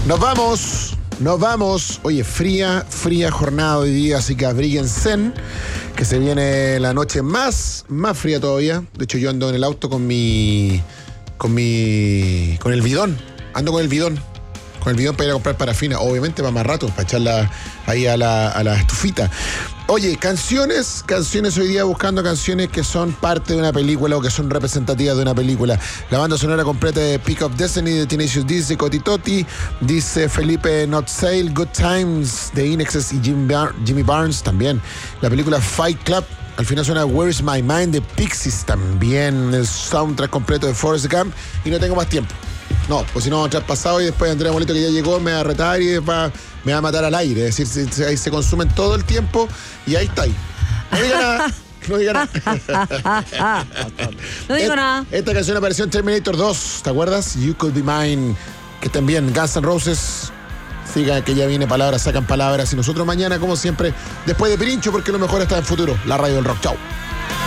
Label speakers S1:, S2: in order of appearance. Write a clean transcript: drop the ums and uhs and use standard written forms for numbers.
S1: Nos vamos. Oye, fría jornada hoy día, así que abríguense, que se viene la noche más fría todavía. De hecho, yo ando en el auto con el bidón. Ando con el bidón para ir a comprar parafina. Obviamente va más rato, para echarla ahí a la estufita. Oye, canciones hoy día, buscando canciones que son parte de una película o que son representativas de una película. La banda sonora completa de Pick Up Destiny de Tenacious D, de Coti Totti, dice Felipe Not Sale, Good Times de Inexes y Jimmy Barnes también. La película Fight Club, al final suena Where's My Mind de Pixies también, el soundtrack completo de Forrest Gump. Y no tengo más tiempo. No, pues si no vamos a entrar pasado y después Andrea Molito, que ya llegó, me va a retar y me va a matar al aire. Es decir, ahí se consumen todo el tiempo y ahí está ahí. No diga nada. No digo nada. Esta canción apareció en Terminator 2, ¿te acuerdas? You Could Be Mine. Que estén bien. Guns N' Roses. Sigan que ya viene palabras, sacan palabras. Y nosotros mañana, como siempre, después de Pirincho, porque lo mejor está en futuro. La radio del rock. Chau.